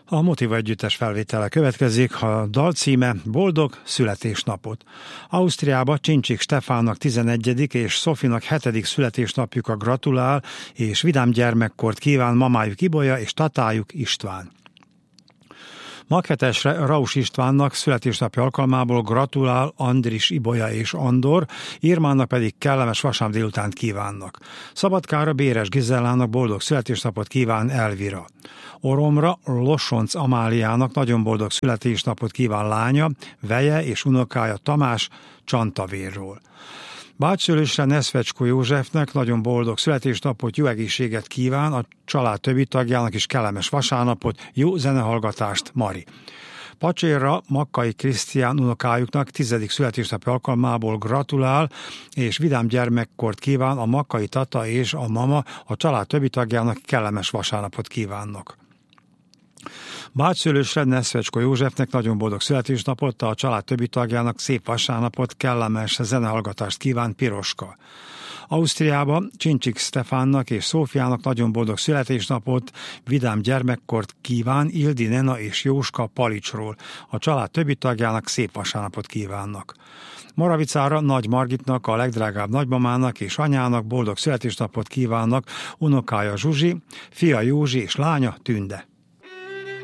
A Motiva együttes felvétele következik, a dal címe Boldog születésnapot. Ausztriába Csincsik Stefánnak 11. és Szofinak 7. születésnapjuka gratulál, és vidám gyermekkort kíván mamájuk Ibolya és tatájuk István. Maghetesre Raus Istvánnak születésnapja alkalmából gratulál Andris Ibolya és Andor, Irmánnak pedig kellemes vasárnap délutánt kívánnak. Szabadkára Béres Gizellának boldog születésnapot kíván Elvira. Oromra Lossonc Amáliának nagyon boldog születésnapot kíván lánya, veje és unokája Tamás Csantavérról. Bácsszülősre Neszfecskó Józsefnek nagyon boldog születésnapot, jó egészséget kíván, a család többi tagjának is kellemes vasárnapot, jó zenehallgatást Mari. Pacsérra Makkai Krisztián unokájuknak 10. születésnapja alkalmából gratulál, és vidám gyermekkort kíván a Makkai tata és a mama, a család többi tagjának kellemes vasárnapot kívánnak. Bácsszülősre Neszfecskó Józsefnek nagyon boldog születésnapot, a család többi tagjának szép vasárnapot, kellemes zenehallgatást kíván Piroska. Ausztriába Csincsik Stefánnak és Szófiának nagyon boldog születésnapot, vidám gyermekkort kíván Ildi Nena és Jóska Palicsról. A család többi tagjának szép vasárnapot kívánnak. Moravicára Nagy Margitnak, a legdrágább nagymamának és anyának boldog születésnapot kívánnak unokája Zsuzsi, fia Józsi és lánya Tünde.